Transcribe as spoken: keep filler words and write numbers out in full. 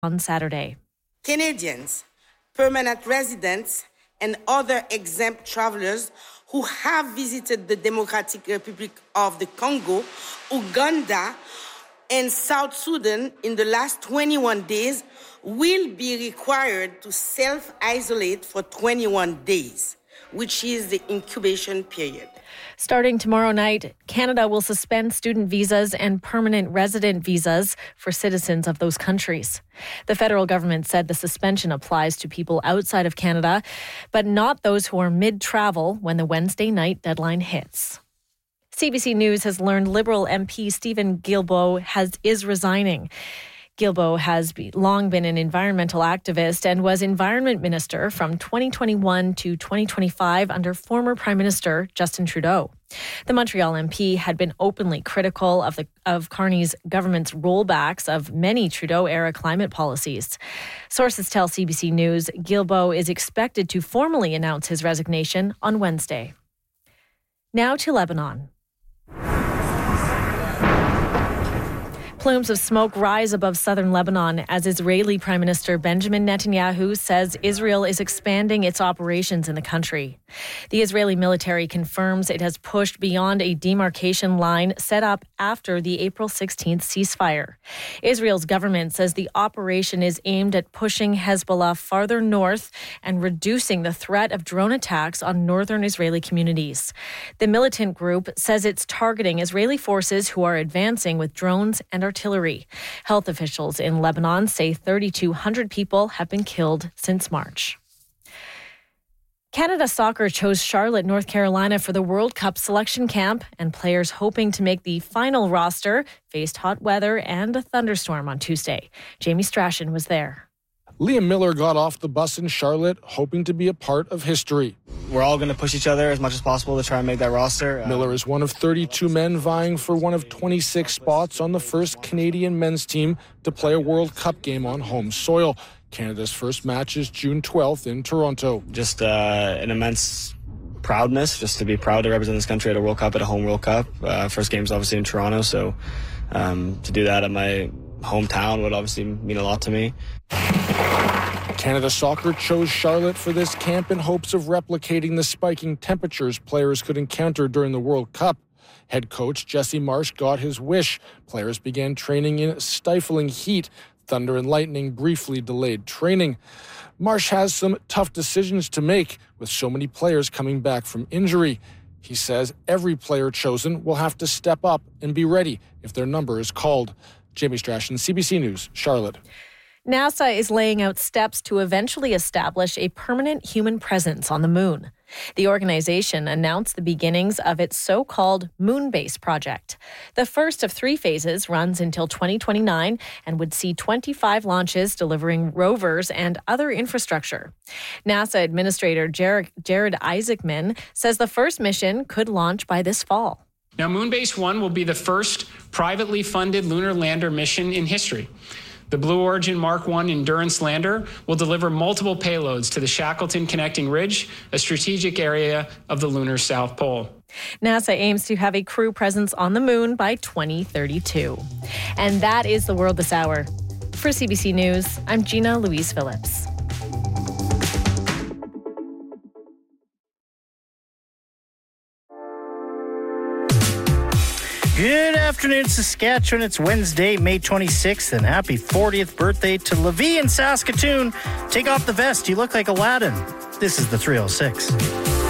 on Saturday. Canadians, permanent residents, and other exempt travelers who have visited the Democratic Republic of the Congo, Uganda, and South Sudan in the last twenty-one days will be required to self-isolate for twenty-one days, which is the incubation period. Starting tomorrow night, Canada will suspend student visas and permanent resident visas for citizens of those countries. The federal government said the suspension applies to people outside of Canada, but not those who are mid-travel when the Wednesday night deadline hits. C B C News has learned Liberal M P Stephen Guilbeault has is resigning. Guilbeault has long been an environmental activist and was environment minister from twenty twenty-one to twenty twenty-five under former Prime Minister Justin Trudeau. The Montreal M P had been openly critical of the of Carney's government's rollbacks of many Trudeau-era climate policies. Sources tell C B C News Guilbeault is expected to formally announce his resignation on Wednesday. Now to Lebanon. Plumes of smoke rise above southern Lebanon as Israeli Prime Minister Benjamin Netanyahu says Israel is expanding its operations in the country. The Israeli military confirms it has pushed beyond a demarcation line set up after the April sixteenth ceasefire. Israel's government says the operation is aimed at pushing Hezbollah farther north and reducing the threat of drone attacks on northern Israeli communities. The militant group says it's targeting Israeli forces who are advancing with drones and artillery. Health officials in Lebanon say thirty-two hundred people have been killed since March. Canada Soccer chose Charlotte, North Carolina for the World Cup selection camp, and players hoping to make the final roster faced hot weather and a thunderstorm on Tuesday. Jamie Strachan was there. Liam Miller got off the bus in Charlotte, hoping to be a part of history. We're all going to push each other as much as possible to try and make that roster. Miller is one of thirty-two men vying for one of twenty-six spots on the first Canadian men's team to play a World Cup game on home soil. Canada's first match is June twelfth in Toronto. Just uh, an immense proudness, just to be proud to represent this country at a World Cup, at a home World Cup. Uh, first game's obviously in Toronto, so um, to do that at my hometown would obviously mean a lot to me. Canada Soccer chose Charlotte for this camp in hopes of replicating the spiking temperatures players could encounter during the World Cup. Head coach Jesse Marsh got his wish. Players began training in stifling heat. Thunder and lightning briefly delayed training. Marsh has some tough decisions to make with so many players coming back from injury. He says every player chosen will have to step up and be ready if their number is called. Jamie Strachan, C B C News, Charlotte. NASA is laying out steps to eventually establish a permanent human presence on the moon. The organization announced the beginnings of its so-called Moonbase project. The first of three phases runs until twenty twenty-nine and would see twenty-five launches delivering rovers and other infrastructure. NASA Administrator Jared, Jared Isaacman says the first mission could launch by this fall. Now, Moonbase one will be the first privately funded lunar lander mission in history. The Blue Origin Mark one Endurance lander will deliver multiple payloads to the Shackleton Connecting Ridge, a strategic area of the lunar South Pole. NASA aims to have a crew presence on the moon by twenty thirty-two. And that is the world this hour. For C B C News, I'm Gina Louise Phillips. Good afternoon, Saskatchewan. It's Wednesday, May twenty-sixth, and happy fortieth birthday to Levi in Saskatoon. Take off the vest. You look like Aladdin. This is the three oh six.